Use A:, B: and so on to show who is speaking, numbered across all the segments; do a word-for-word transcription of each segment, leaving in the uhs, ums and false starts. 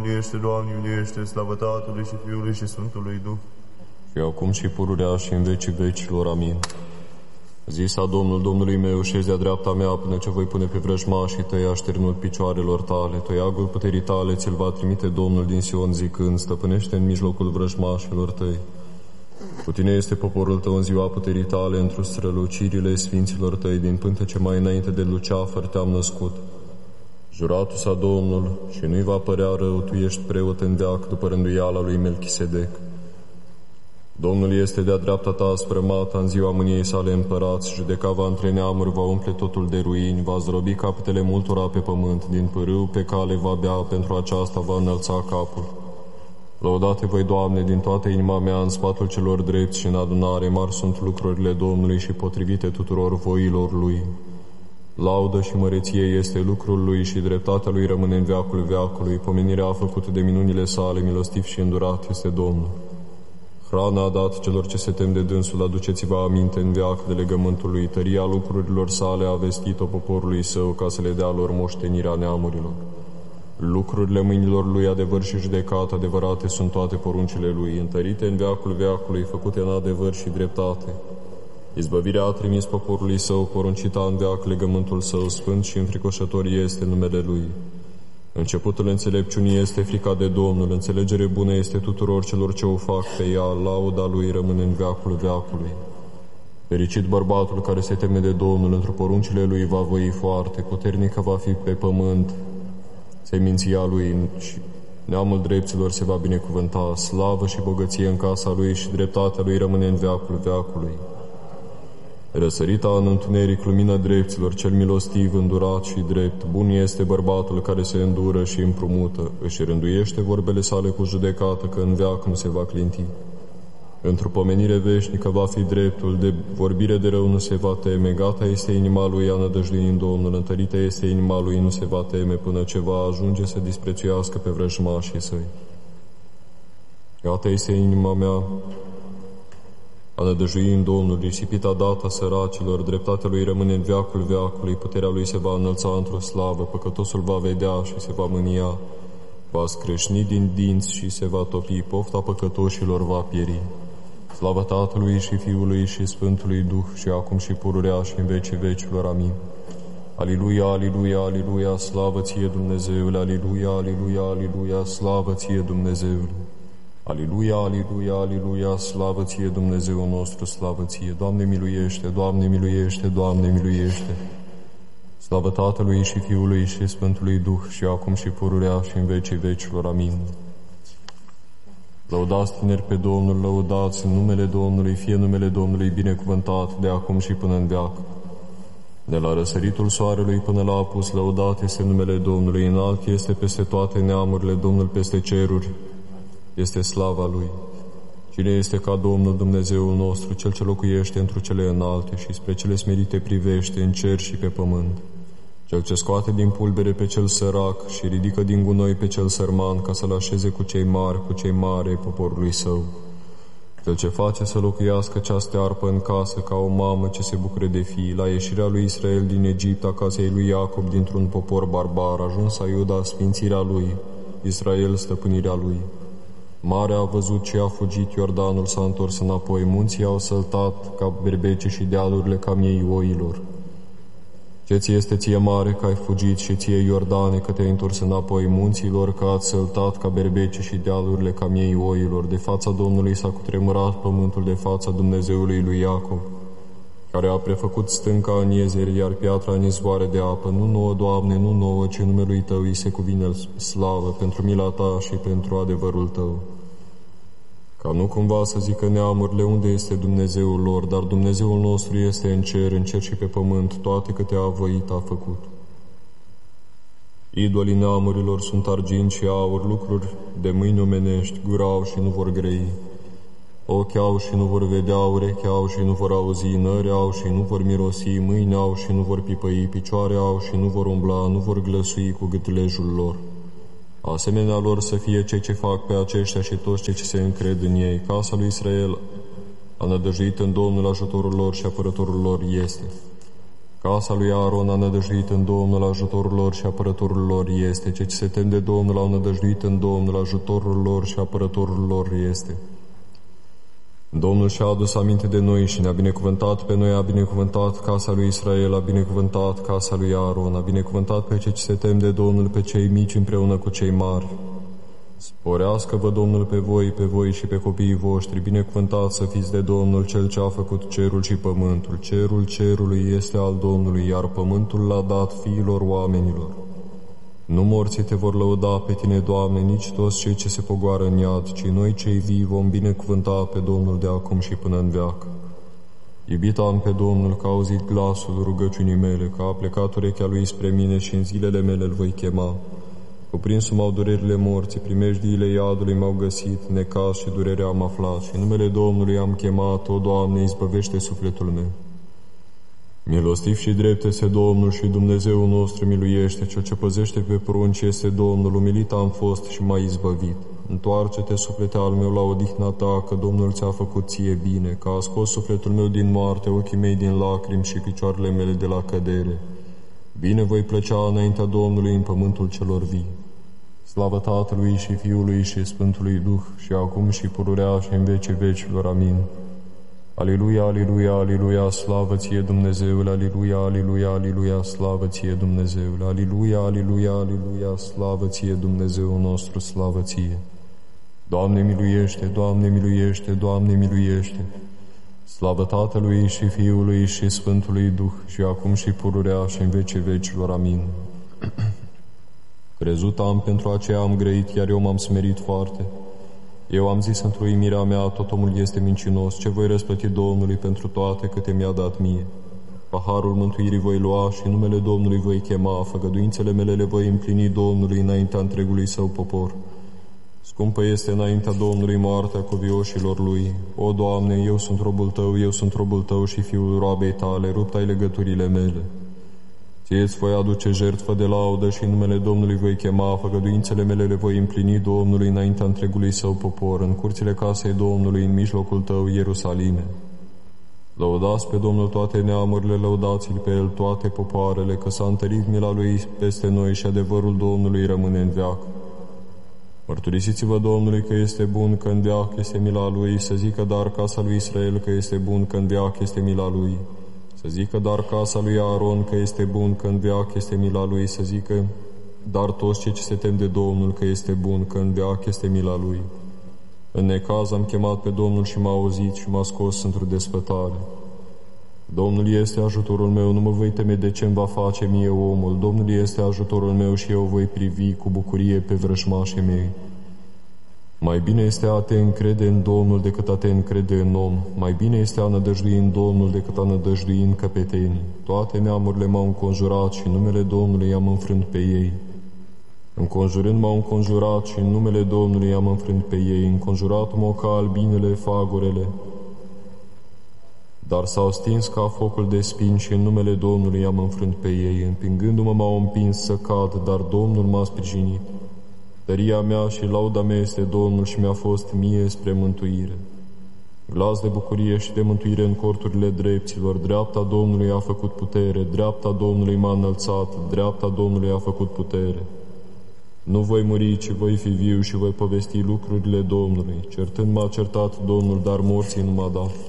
A: miluiește, Doamne, miluiește, slavă Tatălui și Fiului și Sfântului Duh.
B: Și acum și pururea și în vecii vecilor. Amin. Zisa Domnul Domnului meu, șezi de-a dreapta mea, până ce voi pune pe vrăjmașii tăi așternut picioarelor tale. Toiagul puterii tale ți-l va trimite Domnul din Sion zicând, stăpânește în mijlocul vrăjmașilor tăi. Cu tine este poporul tău în ziua puterii tale, într-o strălucirile sfinților tăi, din pântece mai înainte de Luceafăr te-am născut. Juratul s-a Domnul și nu-i va părea rău, tu ești preot în veac după rânduiala lui Melchisedec. Domnul este de-a dreapta ta sprămata în ziua mâniei sale împărați, judeca va între neamuri, va umple totul de ruini, va zdrobi capetele multora pe pământ, din pârâu pe cale va bea, pentru aceasta va înălța capul. Lăudate voi, Doamne, din toată inima mea, în sfatul celor drepți și în adunare, mari sunt lucrurile Domnului și potrivite tuturor voilor Lui. Laudă și măreție este lucrul Lui și dreptatea Lui rămâne în veacul veacului, pomenirea a făcut de minunile sale, milostiv și îndurat este Domnul. Hrana a dat celor ce se tem de dânsul, aduceți-vă aminte în veac de legământul Lui, tăria lucrurilor sale a vestit-o poporului Său, ca să le dea lor moștenirea neamurilor. Lucrurile mâinilor Lui, adevăr și judecat, adevărate sunt toate poruncile Lui, întărite în veacul veacului, făcute în adevăr și dreptate. Izbăvirea a trimis poporului Său, poruncita în veac legământul Său, sfânt și înfricoșător este numele Lui. Începutul înțelepciunii este frica de Domnul, înțelegere bună este tuturor celor ce o fac pe ea, lauda Lui rămâne în veacul veacului. Fericit bărbatul care se teme de Domnul, într-o poruncile Lui va voi foarte, puternică va fi pe pământ, seminția Lui și neamul drepților se va binecuvânta, slavă și bogăție în casa Lui și dreptatea Lui rămâne în veacul veacului. Răsărita în întuneric lumină drepților, cel milostiv, îndurat și drept, bun este bărbatul care se îndură și împrumută, își rânduiește vorbele sale cu judecată, că în veac nu se va clinti. Într-o pomenire veșnică va fi dreptul, de vorbire de rău nu se va teme, gata este inima lui a nădăjdui în Domnul, întărită este inima lui, nu se va teme, până ce va ajunge să disprețuiască pe vrăjmașii săi. Gata este inima mea a nădăjdui în Domnul, risipita data săracilor, dreptatea lui rămâne în veacul veacului, puterea lui se va înălța într-o slavă, păcătosul va vedea și se va mânia, va scrâșni din dinți și se va topi, pofta păcătoșilor va pieri. Slavă Tatălui și Fiului și Sfântului Duh, și acum și pururea și în vecii vecilor. Amin. Aliluia, aliluia, aliluia, slavă ție Dumnezeule, aliluia, aliluia, aliluia, slavă ție Dumnezeule. Aliluia, aliluia, aliluia, slavă ție Dumnezeu nostru, slavă ție. Doamne miluiește, Doamne miluiește, Doamne miluiește. Slavă Tatălui și Fiului și Sfântului Duh, și acum și pururea și în vecii vecilor. Amin. Lăudați tineri pe Domnul, lăudați în numele Domnului, fie numele Domnului binecuvântat de acum și până în veac. De la răsăritul soarelui până la apus, lăudat este numele Domnului, înalt este peste toate neamurile, Domnul peste ceruri, este slava Lui. Cine este ca Domnul Dumnezeul nostru, Cel ce locuiește într cele înalte și spre cele smerite privește în cer și pe pământ, Cel ce scoate din pulbere pe cel sărac și ridică din gunoi pe cel sărman, ca să-l așeze cu cei mari, cu cei mari poporului Său. Cel ce face să locuiască cea stearpă în casă, ca o mamă ce se bucure de fii, la ieșirea lui Israel din Egipt, a casei lui Iacob dintr-un popor barbar, ajuns a Iuda sfințirea lui, Israel stăpânirea lui. Marea a văzut ce a fugit, Iordanul s-a întors înapoi, munții au săltat ca berbece și dealurile ca miei oilor. Ce ți este ție mare că ai fugit și ție, Iordane, că te-ai întors înapoi, munților că ați săltat ca berbece și dealurile ca miei oilor. De fața Domnului s-a cutremurat pământul, de fața Dumnezeului lui Iacov, care a prefăcut stânca în iezeri, iar piatra în izvoare de apă. Nu nouă, Doamne, nu nouă, ci numelui Tău îi se cuvine slavă, pentru mila Ta și pentru adevărul Tău. Ca nu cumva să zică neamurile unde este Dumnezeul lor, dar Dumnezeul nostru este în cer, în cer și pe pământ, toate câte a voit a făcut. Idolii neamurilor sunt argint și aur, lucruri de mâini omenești, gură au și nu vor grăi. Ochi au și nu vor vedea, urechi au și nu vor auzi, nări au și nu vor mirosi, mâini au și nu vor pipăi, picioare au și nu vor umbla, nu vor glăsui cu gâtlejul lor. Asemenea lor să fie cei ce fac pe aceștia și toți cei ce se încred în ei. Casa lui Israel a nădăjduit în Domnul, ajutorul lor și apărătorul lor este. Casa lui Aaron a nădăjduit în Domnul, ajutorul lor și apărătorul lor este. Cei ce se tem de Domnul au nădăjduit în Domnul, ajutorul lor și apărătorul lor este. Domnul și-a adus aminte de noi și ne-a binecuvântat pe noi, a binecuvântat casa lui Israel, a binecuvântat casa lui Aaron, a binecuvântat pe cei ce se tem de Domnul, pe cei mici împreună cu cei mari. Sporească-vă Domnul pe voi, pe voi și pe copiii voștri, binecuvântați să fiți de Domnul, Cel ce a făcut cerul și pământul. Cerul cerului este al Domnului, iar pământul l-a dat fiilor oamenilor. Nu morții te vor lăuda pe tine, Doamne, nici toți cei ce se pogoară în iad, ci noi cei vii vom binecuvânta pe Domnul de acum și până în veac. Iubit am pe Domnul, că a auzit glasul rugăciunii mele, că a plecat urechea lui spre mine și în zilele mele îl voi chema. Cuprins m-au durerile morții, primejdiile iadului m-au găsit, necaz și durerea am aflat și în numele Domnului am chemat, o Doamne, izbăvește sufletul meu. Milostiv și drept este Domnul și Dumnezeul nostru miluiește, Cel ce păzește pe prunci este Domnul, umilit am fost și m-a izbăvit. Întoarce-te, suflete al meu, la odihna ta, că Domnul ți-a făcut ție bine, că a scos sufletul meu din moarte, ochii mei din lacrimi și picioarele mele de la cădere. Bine voi plăcea înaintea Domnului în pământul celor vii. Slavă Tatălui și Fiului și Sfântului Duh, și acum și pururea și în vecii vecilor. Amin. Aliluia, aliluia, aliluia, slavă ție Dumnezeule, aliluia, aliluia, aliluia, slavă ție Dumnezeule, aliluia, aliluia, aliluia, slavă ție Dumnezeul nostru, slavă ție. Doamne miluiește, Doamne miluiește, Doamne miluiește. Slavă Tatălui și Fiului și Sfântului Duh, și acum și pururea și în vecii vecilor. Amin. Crezut am, pentru aceea am grăit, iar eu m-am smerit foarte. Eu am zis într-o uimirea mea, tot omul este mincinos, ce voi răsplăti Domnului pentru toate câte mi-a dat mie. Paharul mântuirii voi lua și numele Domnului voi chema, făgăduințele mele le voi împlini Domnului înaintea întregului său popor. Scumpă este înaintea Domnului moartea cuvioșilor lui. O, Doamne, eu sunt robul Tău, eu sunt robul Tău și fiul roabei Tale, rupt ai legăturile mele. Ție-ți voi aduce jertfă de laudă și în numele Domnului voi chema, făgăduințele mele le voi împlini Domnului înaintea întregului său popor, în curțile casei Domnului, în mijlocul Tău, Ierusalime. Lăudați pe Domnul toate neamurile, lăudați-L pe El toate popoarele, că s-a întărit mila Lui peste noi și adevărul Domnului rămâne în veac. Mărturisiți-vă Domnului că este bun, că în veac este mila Lui, să zică dar casa lui Israel că este bun, că în veac este mila Lui. Să zică dar casa lui Aaron că este bun, că în veac este mila lui, să zică dar toți cei ce se tem de Domnul că este bun, că în veac este mila lui. În necaz am chemat pe Domnul și m-a auzit și m-a scos într-o desfătare. Domnul este ajutorul meu, nu mă voi teme de ce-mi va face mie omul. Domnul este ajutorul meu și eu voi privi cu bucurie pe vrăjmașii mei. Mai bine este a te încrede în Domnul decât a te încrede în om. Mai bine este a nădăjdui în Domnul decât a nădăjdui în căpetenii. Toate neamurile m-au înconjurat și în numele Domnului i-am înfrânt pe ei. Înconjurând m-au înconjurat și în numele Domnului i-am înfrânt pe ei. Înconjurat-mă ca albinele, fagurele. Dar s-au stins ca focul de spin și în numele Domnului i-am înfrânt pe ei. Împingându-mă m-au împins să cad, dar Domnul m-a sprijinit. Tăria mea și lauda mea este Domnul și mi-a fost mie spre mântuire. Glas de bucurie și de mântuire în corturile drepților, dreapta Domnului a făcut putere, dreapta Domnului m-a înălțat, dreapta Domnului a făcut putere. Nu voi muri, ci voi fi viu și voi povesti lucrurile Domnului. Certând m-a certat Domnul, dar morții nu m-a dat.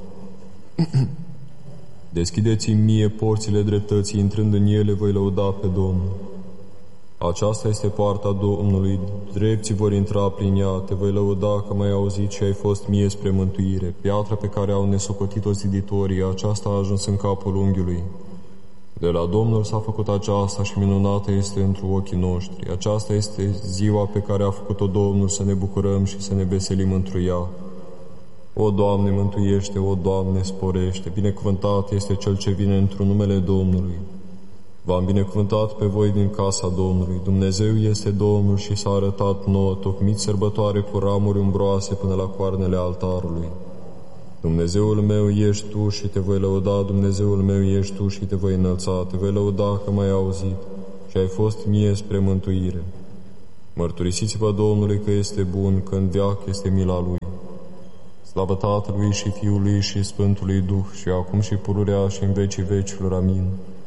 B: Deschideți-mi mie porțile dreptății, intrând în ele voi lăuda pe Domnul. Aceasta este poarta Domnului, drepții vor intra prin ea, te voi lăuda că m-ai auzit și ai fost mie spre mântuire. Piatra pe care au nesocotit-o ziditorii, aceasta a ajuns în capul unghiului. De la Domnul s-a făcut aceasta și minunată este într ochii noștri. Aceasta este ziua pe care a făcut-o Domnul, să ne bucurăm și să ne veselim într-o ea. O, Doamne, mântuiește, o, Doamne, sporește, binecuvântat este Cel ce vine într-un numele Domnului. V-am binecuvântat pe voi din casa Domnului. Dumnezeu este Domnul și s-a arătat nouă, tocmit sărbătoare cu ramuri umbroase până la coarnele altarului. Dumnezeul meu ești Tu și te voi lăuda, Dumnezeul meu ești Tu și te voi înălța, te voi lăuda că m-ai auzit și ai fost mie spre mântuire. Mărturisiți-vă Domnului că este bun, că în veac este mila Lui. Slavă Tatălui și Fiului și Sfântului Duh, și acum și pururea și în vecii vecilor. Amin.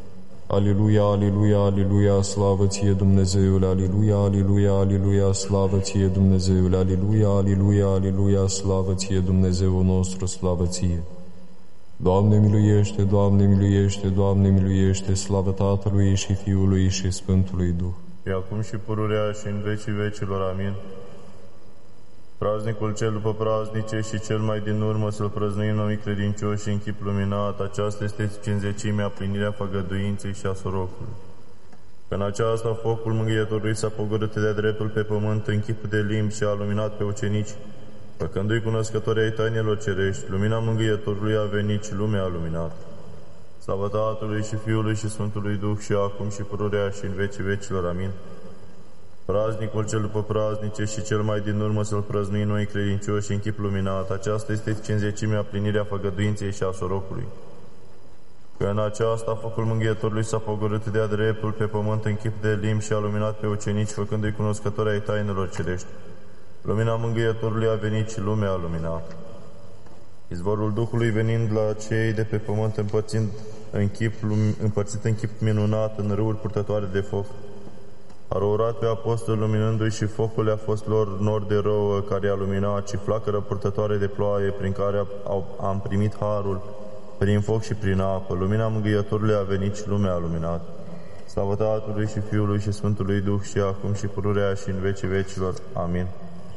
B: Aleluia, aleluia, aleluia, slavă ție, Dumnezeule, aleluia, aleluia, aleluia, slavă ție, Dumnezeule, aleluia, aleluia, aleluia, slavă ție, Dumnezeul nostru, slavă ție. Doamne miluiește, Doamne miluiește, Doamne miluiește, slavă Tatălui și Fiului și Sfântului Duh.
A: Și acum și pururea și în vecii vecilor, amin. Praznicul cel după praznice și cel mai din urmă să-l prăznuim noi credincioși în chip luminat, aceasta este cinzecimea, plinirea făgăduinței și a sorocului. În aceasta focul Mângâietorului s-a pogorât de dreptul pe pământ în chip de limbi și a luminat pe ucenici, făcându-i cunoscători ai tainelor cerești. Lumina Mângâietorului a venit și lumea a luminat. Slavă Tatălui și Fiului și Sfântului Duh și acum și pururea și în vecii vecilor, amin. Praznicul cel după praznice și cel mai din urmă să-l prăznuim noi credincioși în chip luminat, aceasta este cinzecimea, plinirea făgăduinței și a sorocului. Că în aceasta focul Mângâietorului s-a pogorât de-a dreptul pe pământ în chip de limbi și a luminat pe ucenici, făcându-i cunoscători ai tainelor cerești. Lumina Mângâietorului a venit și lumea a luminat. Izvorul Duhului venind la cei de pe pământ împărțind în chip, împărțit în chip minunat în râuri purtătoare de foc. A rourat pe apostol luminându-i și focul a fost lor nor de rouă care a luminat și flacără purtătoare de ploaie prin care au, am primit harul prin foc și prin apă. Lumina Mângâietorului a venit și lumea a luminat. Slavă Tatălui și Fiului și Sfântului Duh și acum și pururea și în vecii vecilor. Amin.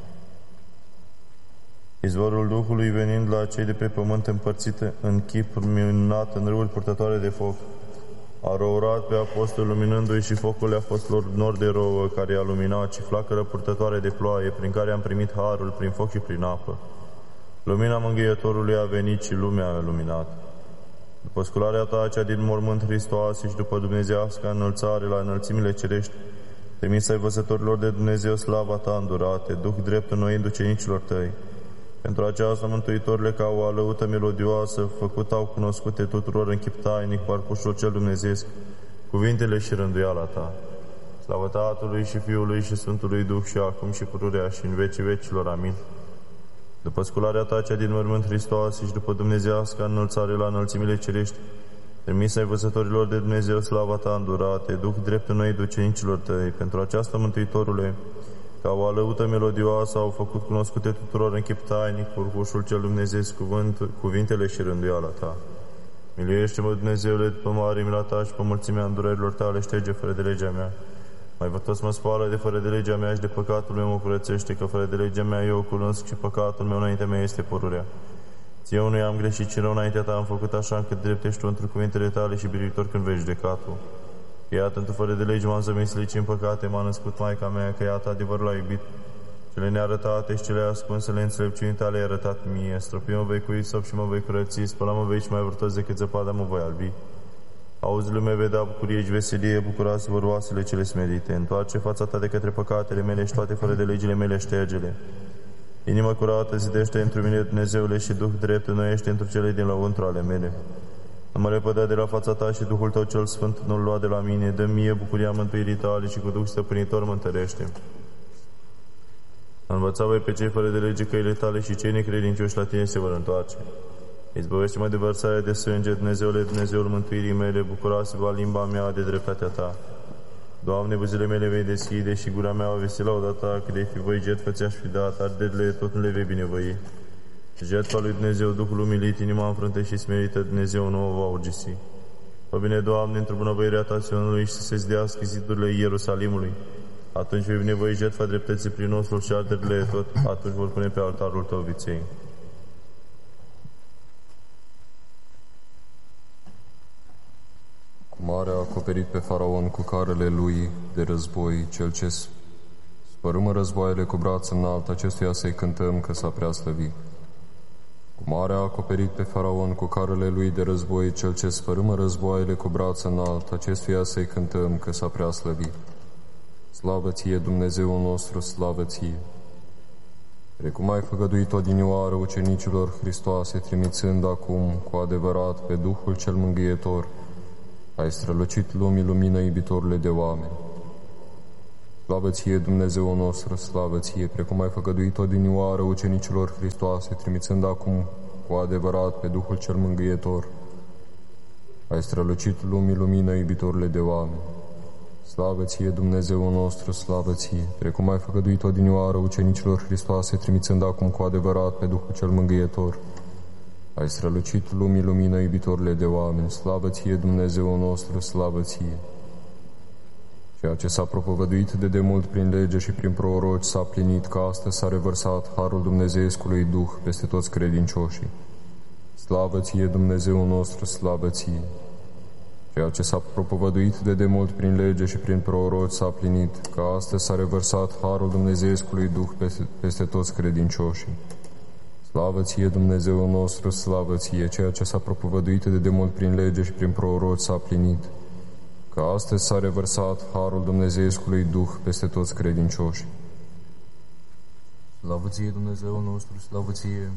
A: Izvorul Duhului venind la cei de pe pământ împărțite în chip minunat în râuri purtătoare de foc. A rourat pe apostol luminându-i și focul a fost lor nor de rouă care a luminat și flacără purtătoare de ploaie prin care am primit harul prin foc și prin apă. Lumina Mângâietorului a venit și lumea a luminat. După scularea ta cea din mormânt, Hristoase, și după dumnezeiasca înălțare la înălțimile cerești, trimis ai văzătorilor de Dumnezeu slava ta îndurate, Duh drept înnoind ucenicilor tăi. Pentru aceasta, Mântuitorile, ca o alăută melodioasă, făcut au cunoscute tuturor în chip tainic, parcușul cel dumnezeiesc, cuvintele și rânduiala ta. Slavă Tatălui și Fiului și Sfântului Duh și acum și pururea și în vecii vecilor. Amin. După scularea ta cea din mormânt, Hristoase, și după dumnezeiasca înălțare la înălțimile cerești, trimis ai văzătorilor de Dumnezeu slava ta îndurate, Duh drept înnoit ucenicilor tăi. Pentru aceasta, Mântuitorule, ca o alăută melodioasă au făcut cunoscute tuturor în chip tainic purcușul cel dumnezeiesc, cuvânt, cuvintele și rânduiala ta. Miluiește-mă, Dumnezeule, după mare mila ta și pe mulțimea îndurărilor tale, șterge fără de legea mea. Mai vătos mă spală de fără de legea mea și de păcatul meu mă curățește, că fără de legea mea eu cunosc și păcatul meu înaintea mea este pururea. Ție unui am greșit și rău înaintea ta am făcut așa încât drept ești tu într cuvintele tale și biruitor când vei judecatul. Că iată, într fără de legi m-am zămislit și în păcate m-a născut Maica mea, că iată adevărul a iubit. Cele nearătate și cele ascunsele înțelepciunii tale ai arătat mie. Stropi mă vei cu isop și mă vei curăți, spăla mă vei și mai vârtos decât zăpada mă voi albi. Auzi, lume, vei da bucurie și veselie, bucurați-vă oasele cele smerite. Întoarce fața ta de către păcatele mele și toate fără de legile mele ștergele. Inima curată zidește într mine, Dumnezeule, și Duh drept înnoiește într cele din lăuntru ale mele. Nu mă repădea de la fața ta și Duhul tău cel sfânt nu-l lua de la mine. Dă mie bucuria mântuirii tale și cu Duh stăpânitor mă întărește. Învăța voi pe cei fără de lege căile tale și cei necredincioși la tine se vor întoarce. Izbăvește-mă de vărsarea de sânge, Dumnezeule, Dumnezeul mântuirii mele, bucurați-vă limba mea de dreptatea ta. Doamne, buzele mele vei deschide și gura mea va vesti lauda ta, că de fi voi jertfă ți-aș fi dat, arderile tot nu le vei binevoi. Jertfa lui Dumnezeu, Duhul umilit, inima înfrântă și smerită, Dumnezeu nu o va urgisi. Fă bine, Doamne, într-o bunăvoirea ta Sionului și să se zdească zidurile Ierusalimului. Atunci vei binevoi jertfa dreptății prin osul și arderile tot, atunci vor pune pe altarul tău viței.
B: Mare a acoperit pe faraon cu carele lui de război, cel ce spărâmă războaiele cu braț înalt, acestuia să-i cântăm că s-a prea slăvit. Cu mare a acoperit pe faraon cu carele lui de război, cel ce spărâmă războaiele cu braț înalt, acestuia să-i cântăm că s-a prea slăvit. Slavă ție, Dumnezeul nostru, slavă ție! Precum ai făgăduit odinioară ucenicilor Hristoase, trimițând acum cu adevărat pe Duhul cel mângâietor, ai strălucit lumii lumină, iubitorule de oameni. Slavă ție, Dumnezeul nostru, slavă ție, precum ai făgăduit odinioară ucenicilor Hristoase, trimițând acum cu adevărat pe Duhul cel mângâietor, Ai strălucit lumii lumină, iubitorile de oameni. Slavă ție, Dumnezeu nostru, slavă ție, precum ai făgăduit odinioară ucenicilor Hristoase, trimițând acum cu adevărat pe Duhul cel Mângâietor. Ai strălucit lumii lumină, iubitorile de oameni. Slavă ție, Dumnezeu nostru, slavă ție. Ceea ce s-a propovăduit de demult prin lege și prin proroci s-a plinit, că astăzi s-a revărsat harul Dumnezeescului Duh peste toți credincioșii. Slavă ție, Dumnezeu nostru, slavă ție. Ceea ce s-a propovăduit de demult prin lege și prin proroci s-a plinit, că astăzi s-a revărsat harul Dumnezeescului Duh peste, peste toți credincioșii. Slavă ție, Dumnezeu nostru, slavă ție. Ceea ce s-a propovăduit de demult prin lege și prin proroci s-a plinit, că astăzi s-a revărsat harul Dumnezeescului Duh peste toți credincioșii.
C: Slavă ție, Dumnezeu nostru, slavă ție.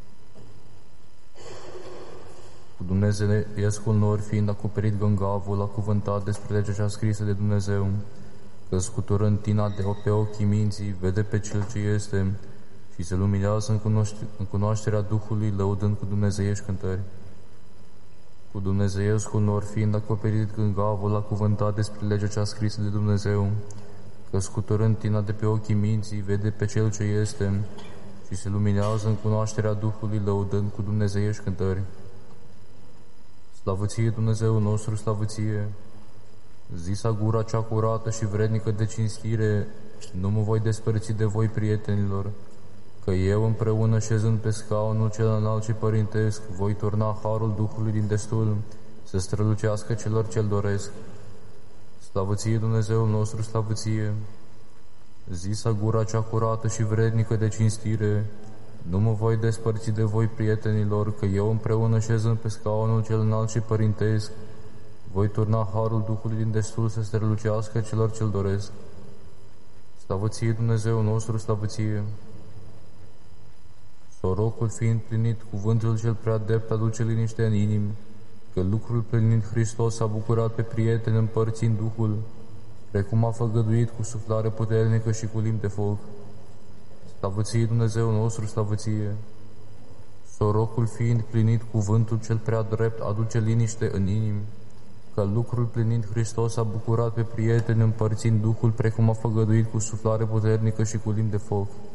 C: Cu Dumnezeiescul nor fiind acoperit gângavul, a cuvântat despre legea cea scrisă de Dumnezeu, că scuturând tina de pe ochii minții, vede pe Cel ce este și se luminează în, cunoaște, în cunoașterea Duhului, lăudând cu dumnezeiești cântări. Cu Dumnezeiescul nor fiind acoperit gângavul, a cuvântat despre legea cea scrisă de Dumnezeu, că scuturând tina de pe ochii minții, vede pe Cel ce este și se luminează în cunoașterea Duhului, lăudând cu dumnezeiești cântări. Slavă ție, Dumnezeu nostru, slavă ție. Zisa gura cea curată și vrednică de cinstire, nu mă voi despărți de voi, prietenilor, că eu împreună șezând pe scaunul cel înalt și părintesc, voi turna harul Duhului din destul, să strălucească celor ce-l doresc. Slavă ție, Dumnezeu nostru, slavă ție. Zisa gura cea curată și vrednică de cinstire, nu mă voi despărți de voi, prietenilor, că eu împreună șezând pe scaunul cel înalt și părintesc, voi turna harul Duhului din destul să strălucească celor ce-l doresc. Slavă ție, Dumnezeu nostru, slavă ție. Sorocul fiind plinit, cuvântul cel prea drept aduce liniște în inimi, că lucrul plinind Hristos a bucurat pe prieteni împărțind Duhul, precum a făgăduit cu suflare puternică și cu limbi de foc. Slavă ție, Dumnezeu nostru, slavă ție. Sorocul fiind plinit, cuvântul cel prea drept aduce liniște în inimi, că lucrul plinind Hristos a bucurat pe prieteni împărțind Duhul, precum a făgăduit cu suflare puternică și cu limbi de foc.